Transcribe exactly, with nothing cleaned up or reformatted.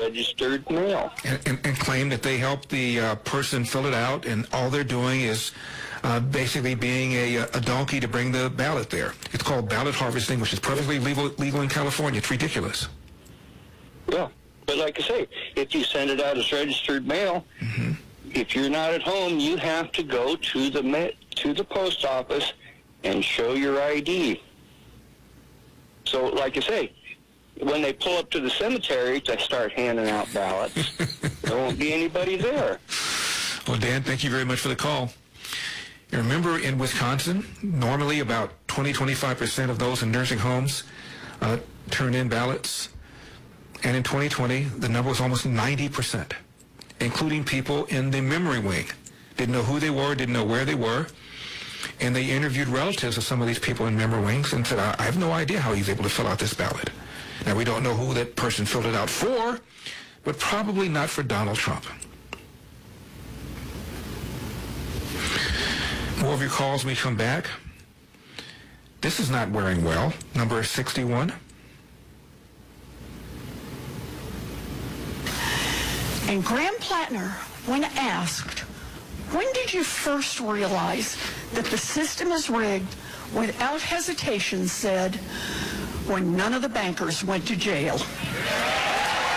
registered mail. And, and, and claim that they helped the uh, person fill it out, and all they're doing is uh, basically being a, a donkey to bring the ballot there. It's called ballot harvesting, which is perfectly legal, legal in California. It's ridiculous. Yeah, but like I say, if you send it out as registered mail, mm-hmm. if you're not at home, you have to go to the ma- to the post office and show your I D. So, like I say, when they pull up to the cemetery to start handing out ballots, there won't be anybody there. Well, Dan, thank you very much for the call. You remember in Wisconsin, normally about twenty, twenty-five percent of those in nursing homes uh, turn in ballots. And in twenty twenty, the number was almost ninety percent, including people in the memory wing. Didn't know who they were, didn't know where they were. And they interviewed relatives of some of these people in memory wings and said, I, I have no idea how he was able to fill out this ballot. Now, we don't know who that person filled it out for, but probably not for Donald Trump. More of your calls when we come back. This is not wearing well. Number sixty-one. And Graham Plattner, when asked, when did you first realize that the system is rigged, without hesitation said, when none of the bankers went to jail.